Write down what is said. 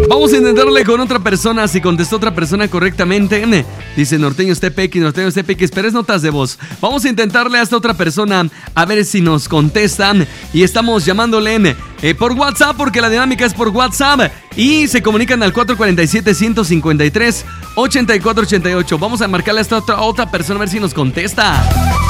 Vamos a intentarle con otra persona. Si contestó otra persona correctamente, dice Norteños TPX, pero es notas de voz. Vamos a intentarle a esta otra persona a ver si nos contestan. Y estamos llamándole por WhatsApp, porque la dinámica es por WhatsApp. Y se comunican al 447-153-8488. Vamos a marcarle a esta otra persona a ver si nos contesta.